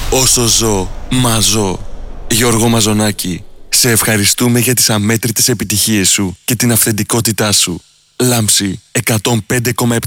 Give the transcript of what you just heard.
Όσο ζω, μαζώ. Γιώργο Μαζονάκη, σε ευχαριστούμε για τις αμέτρητες επιτυχίες σου και την αυθεντικότητά σου. Λάμψη 105,7